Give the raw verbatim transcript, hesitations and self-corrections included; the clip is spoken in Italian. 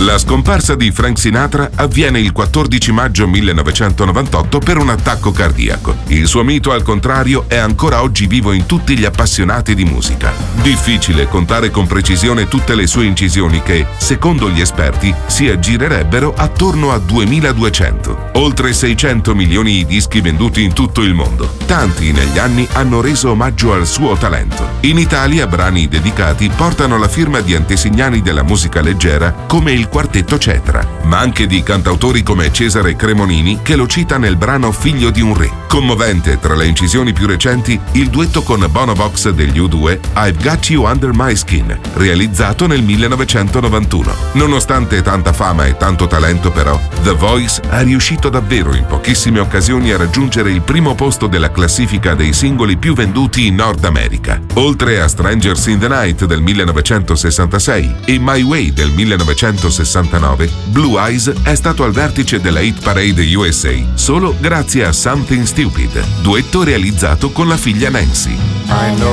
La scomparsa di Frank Sinatra avviene il quattordici maggio millenovecentonovantotto per un attacco cardiaco. Il suo mito, al contrario, è ancora oggi vivo in tutti gli appassionati di musica. Difficile contare con precisione tutte le sue incisioni che, secondo gli esperti, si aggirerebbero attorno a duemiladuecento. Oltre seicento milioni i dischi venduti in tutto il mondo. Tanti negli anni hanno reso omaggio al suo talento. In Italia brani dedicati portano la firma di antesignani della musica leggera come il Quartetto Cetra, ma anche di cantautori come Cesare Cremonini, che lo cita nel brano Figlio di un re. Commovente tra le incisioni più recenti il duetto con Bono Vox degli U due, I've Got You Under My Skin, realizzato nel millenovecentonovantuno. Nonostante tanta fama e tanto talento, però, The Voice è riuscito davvero in pochissime occasioni a raggiungere il primo posto della classifica dei singoli più venduti in Nord America. Oltre a Strangers in the Night del millenovecentosessantasei e My Way del millenovecentosessantanove, Blue Eyes è stato al vertice della Hit Parade U S A solo grazie a Something Stupid, duetto realizzato con la figlia Nancy. I know